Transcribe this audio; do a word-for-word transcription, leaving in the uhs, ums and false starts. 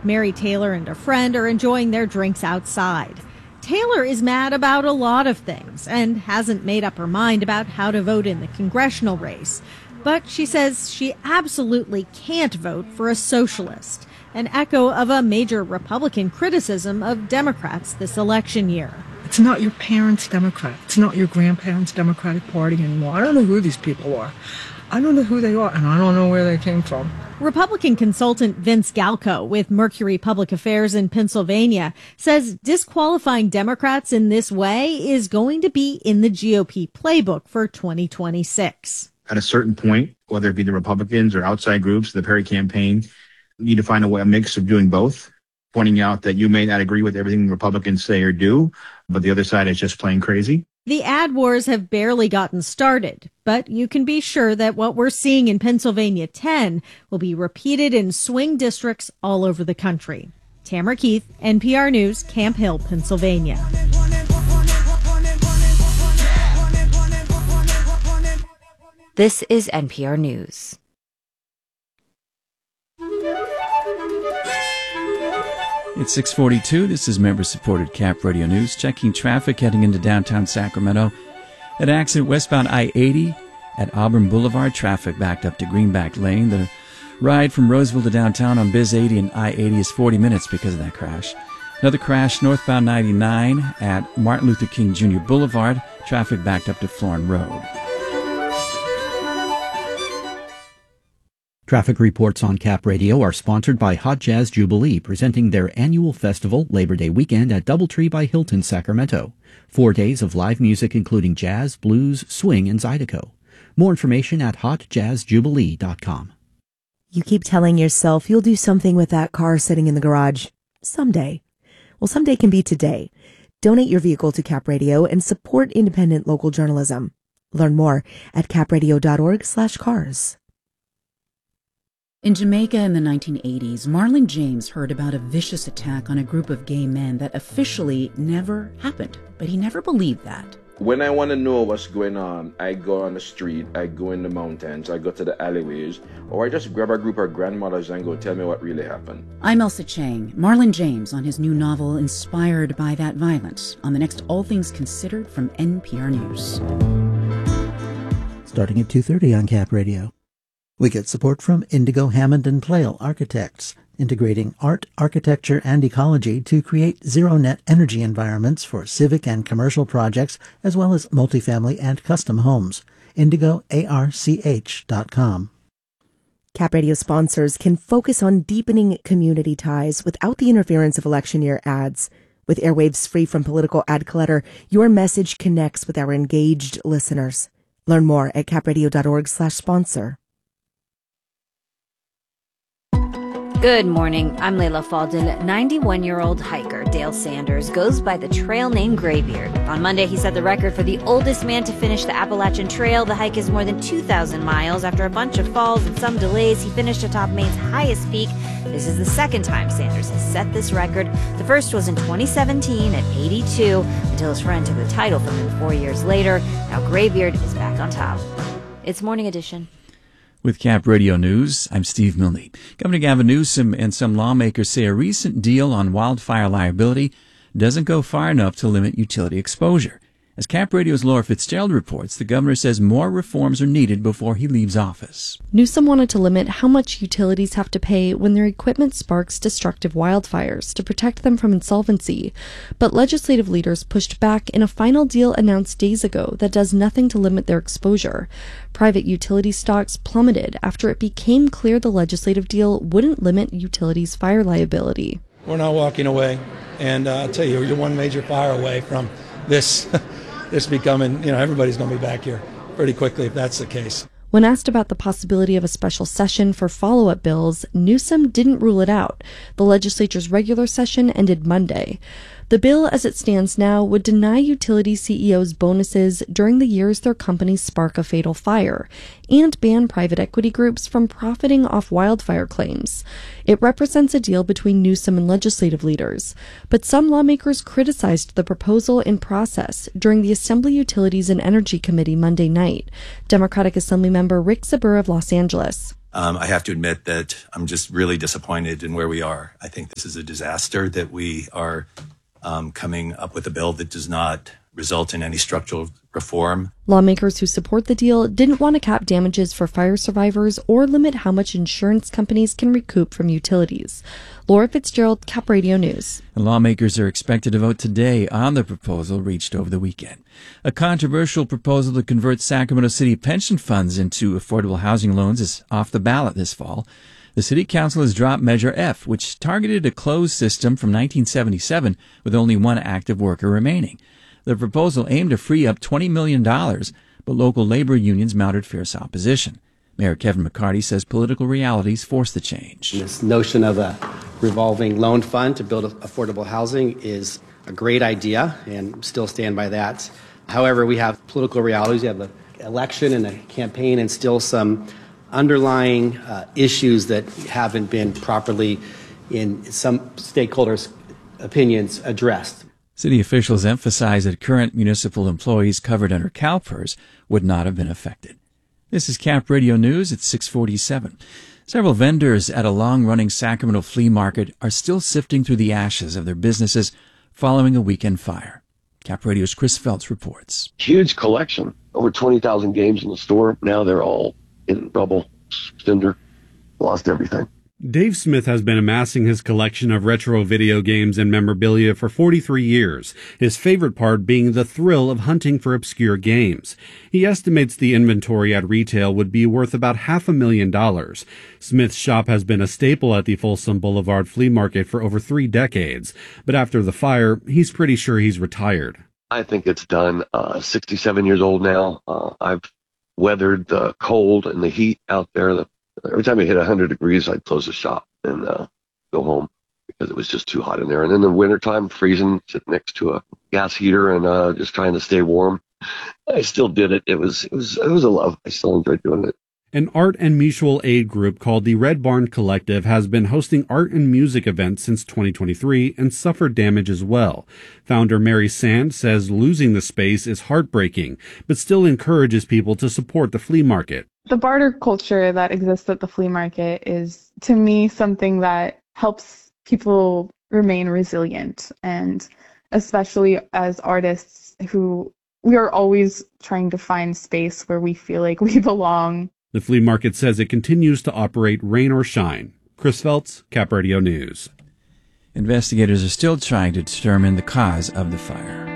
Mary Taylor and a friend are enjoying their drinks outside. Taylor is mad about a lot of things and hasn't made up her mind about how to vote in the congressional race. But she says she absolutely can't vote for a socialist, an echo of a major Republican criticism of Democrats this election year. It's not your parents' Democrat. It's not your grandparents' Democratic Party anymore. I don't know who these people are. I don't know who they are, and I don't know where they came from. Republican consultant Vince Galco with Mercury Public Affairs in Pennsylvania says disqualifying Democrats in this way is going to be in the G O P playbook for twenty twenty-six. At a certain point, whether it be the Republicans or outside groups, the Perry campaign need to find a way, a mix of doing both, pointing out that you may not agree with everything Republicans say or do, but the other side is just plain crazy. The ad wars have barely gotten started, but you can be sure that what we're seeing in Pennsylvania ten will be repeated in swing districts all over the country. Tamara Keith, N P R News, Camp Hill, Pennsylvania. This is N P R News. It's six forty-two. This is member-supported Cap Radio News. Checking traffic heading into downtown Sacramento. An accident westbound I eighty at Auburn Boulevard. Traffic backed up to Greenback Lane. The ride from Roseville to downtown on Biz eighty and I eighty is forty minutes because of that crash. Another crash northbound ninety-nine at Martin Luther King Junior Boulevard. Traffic backed up to Florin Road. Traffic reports on Cap Radio are sponsored by Hot Jazz Jubilee, presenting their annual festival Labor Day weekend at Doubletree by Hilton, Sacramento. Four days of live music including jazz, blues, swing, and zydeco. More information at hot jazz jubilee dot com. You keep telling yourself you'll do something with that car sitting in the garage. Someday. Well, someday can be today. Donate your vehicle to Cap Radio and support independent local journalism. Learn more at capradio dot org slash cars. In Jamaica in the nineteen eighties, Marlon James heard about a vicious attack on a group of gay men that officially never happened, but he never believed that. When I want to know what's going on, I go on the street, I go in the mountains, I go to the alleyways, or I just grab a group of grandmothers and go tell me what really happened. I'm Elsa Chang. Marlon James on his new novel inspired by that violence on the next All Things Considered from N P R News. Starting at two thirty on Cap Radio. We get support from Indigo Hammond and Plale Architects, integrating art, architecture, and ecology to create zero-net energy environments for civic and commercial projects, as well as multifamily and custom homes. indigo arch dot com. Cap Radio sponsors can focus on deepening community ties without the interference of election year ads. With airwaves free from political ad clutter, your message connects with our engaged listeners. Learn more at capradio dot org slash sponsor. Good morning. I'm Layla Falden. ninety-one-year-old hiker Dale Sanders goes by the trail name Graybeard. On Monday, he set the record for the oldest man to finish the Appalachian Trail. The hike is more than two thousand miles. After a bunch of falls and some delays, he finished atop Maine's highest peak. This is the second time Sanders has set this record. The first was in twenty seventeen at eighty-two, until his friend took the title from him four years later. Now Graybeard is back on top. It's Morning Edition. With Cap Radio News, I'm Steve Milne. Governor Gavin Newsom and some lawmakers say a recent deal on wildfire liability doesn't go far enough to limit utility exposure. As Cap Radio's Laura Fitzgerald reports, the governor says more reforms are needed before he leaves office. Newsom wanted to limit how much utilities have to pay when their equipment sparks destructive wildfires to protect them from insolvency. But legislative leaders pushed back in a final deal announced days ago that does nothing to limit their exposure. Private utility stocks plummeted after it became clear the legislative deal wouldn't limit utilities' fire liability. We're not walking away, and uh, I'll tell you, you're one major fire away from this this becoming, you know, everybody's going to be back here pretty quickly if that's the case. When asked about the possibility of a special session for follow-up bills, Newsom didn't rule it out. The legislature's regular session ended Monday. The bill, as it stands now, would deny utility C E Os bonuses during the years their companies spark a fatal fire and ban private equity groups from profiting off wildfire claims. It represents a deal between Newsom and legislative leaders, but some lawmakers criticized the proposal in process during the Assembly Utilities and Energy Committee Monday night. Democratic Assemblymember Rick Zabur of Los Angeles. Um, I have to admit that I'm just really disappointed in where we are. I think this is a disaster that we are um, coming up with a bill that does not result in any structural reform. Lawmakers who support the deal didn't want to cap damages for fire survivors or limit how much insurance companies can recoup from utilities. Laura Fitzgerald, Cap Radio News. And lawmakers are expected to vote today on the proposal reached over the weekend. A controversial proposal to convert Sacramento City pension funds into affordable housing loans is off the ballot this fall. The City Council has dropped Measure F, which targeted a closed system from nineteen seventy-seven with only one active worker remaining. The proposal aimed to free up twenty million dollars, but local labor unions mounted fierce opposition. Mayor Kevin McCarty says political realities forced the change. This notion of a revolving loan fund to build affordable housing is a great idea, and still stand by that. However, we have political realities. We have an election and a campaign and still some underlying uh, issues that haven't been properly, in some stakeholders' opinions, addressed. City officials emphasize that current municipal employees covered under CalPERS would not have been affected. This is Cap Radio News at six forty-seven. Several vendors at a long-running Sacramento flea market are still sifting through the ashes of their businesses following a weekend fire. Cap Radio's Chris Feltz reports. Huge collection. Over twenty thousand games in the store. Now they're all in rubble, cinder, lost everything. Dave Smith has been amassing his collection of retro video games and memorabilia for forty-three years, his favorite part being the thrill of hunting for obscure games. He estimates the inventory at retail would be worth about half a million dollars. Smith's shop has been a staple at the Folsom Boulevard Flea Market for over three decades, but after the fire, he's pretty sure he's retired. I think it's done. Uh, sixty-seven years old now. Uh, I've weathered the cold and the heat out there. The Every time it hit one hundred degrees, I'd close the shop and uh, go home because it was just too hot in there. And in the wintertime, freezing, sitting next to a gas heater and uh, just trying to stay warm. I still did it. It was it was it was a love. I still enjoyed doing it. An art and mutual aid group called the Red Barn Collective has been hosting art and music events since twenty twenty-three and suffered damage as well. Founder Mary Sand says losing the space is heartbreaking, but still encourages people to support the flea market. The barter culture that exists at the flea market is, to me, something that helps people remain resilient, and especially as artists who we are always trying to find space where we feel like we belong. The flea market says it continues to operate rain or shine. Chris Feltz, Cap Radio News. Investigators are still trying to determine the cause of the fire.